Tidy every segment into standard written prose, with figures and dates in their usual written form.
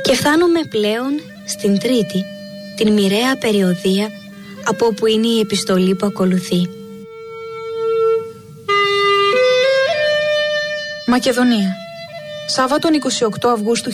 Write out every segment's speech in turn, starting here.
Και φτάνουμε πλέον στην τρίτη, την μοιραία περιοδία από όπου είναι η επιστολή που ακολουθεί. Μακεδονία, Σάββατον 28 Αυγούστου 1904.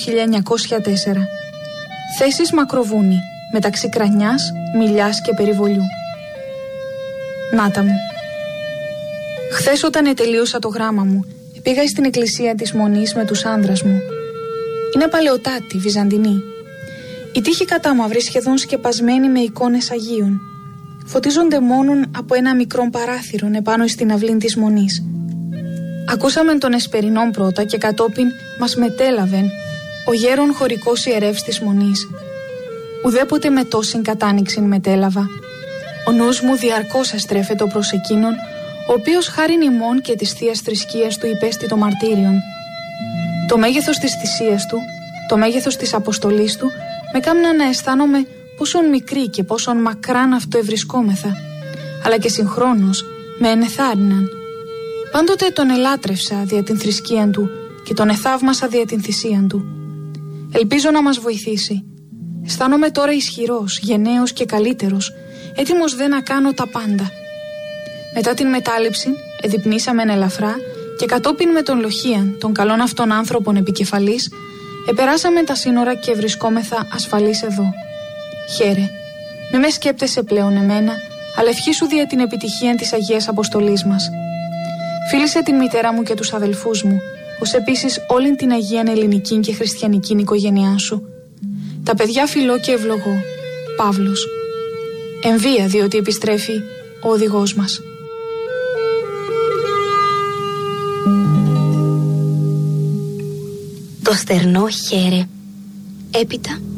Θέσεις Μακροβούνι, μεταξύ Κρανιάς, Μιλιάς και Περιβολιού. Νάτα μου. Χθες όταν ετελείωσα το γράμμα μου, πήγα στην εκκλησία της Μονής με τους άνδρας μου. Είναι παλαιοτάτη, βυζαντινή. Η τείχη κατάμαυρη, σχεδόν σκεπασμένη με εικόνες Αγίων. Φωτίζονται μόνον από ένα μικρό παράθυρο επάνω στην αυλή της Μονής. Ακούσαμε τον Εσπερινόν πρώτα και κατόπιν μας μετέλαβεν ο γέρον χωρικός ιερεύς της Μονής. Ουδέποτε με τόσην κατάνοιξην μετέλαβα. Ο νους μου διαρκώς αστρέφεται προς εκείνον, ο οποίος χάριν ημών και της Θείας θρησκείας του υπέστη το μαρτύριον. Το μέγεθος της θυσίας του, το μέγεθος της αποστολής του, με κάμναν να αισθάνομαι πόσον μικρή και πόσον μακράν αυτοευρισκόμεθα, αλλά και συγχρόνως με ενεθάρρυναν. Πάντοτε τον ελάτρευσα δια την θρησκεία του και τον εθαύμασα δια την θυσία του. Ελπίζω να μας βοηθήσει. Αισθάνομαι τώρα ισχυρός, γενναίος και καλύτερος, έτοιμος δε να κάνω τα πάντα. Μετά την μετάληψη, εδειπνήσαμε ελαφρά και κατόπιν με τον Λοχίαν, τον καλόν αυτόν άνθρωπον επικεφαλής, επεράσαμε τα σύνορα και βρισκόμεθα ασφαλείς εδώ. Χαίρε, μη με σκέπτεσαι πλέον εμένα, αλλά ευχήσου δια την επιτυχία της Αγίας Αποστολής μας. Φίλησε την μητέρα μου και τους αδελφούς μου, ως επίσης όλην την Αγίαν ελληνική και χριστιανική οικογένειά σου. Τα παιδιά φιλώ και ευλογώ. Παύλος. Εμβία, διότι επιστρέφει ο οδηγός μας. Το στερνό χαίρε. Έπειτα